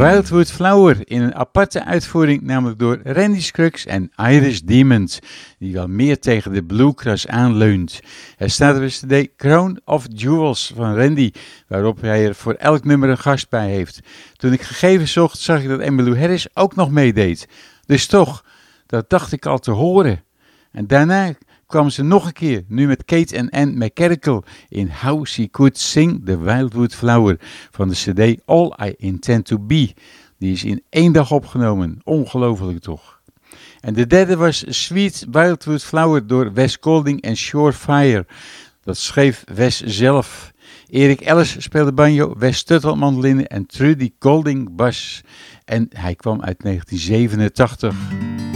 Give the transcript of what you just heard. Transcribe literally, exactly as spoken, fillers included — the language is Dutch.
Wildwood Flower in een aparte uitvoering, namelijk door Randy Scruggs en Irish Demons, die wel meer tegen de bluegrass aanleunt. Er staat op de cd Crown of Jewels van Randy, waarop hij er voor elk nummer een gast bij heeft. Toen ik gegevens zocht, zag ik dat Emmylou Harris ook nog meedeed. Dus toch, dat dacht ik al te horen. En daarna kwam ze nog een keer, nu met Kate en Ann McCarrickle in How She Could Sing the Wildwood Flower van de cd All I Intend to Be. Die is in één dag opgenomen, ongelooflijk toch. En de derde was Sweet Wildwood Flower door Wes Golding en Surefire. Dat schreef Wes zelf. Erik Ellis speelde banjo, Wes Stuttel mandoline en Trudy Golding bas. En hij kwam uit negentien zevenentachtig.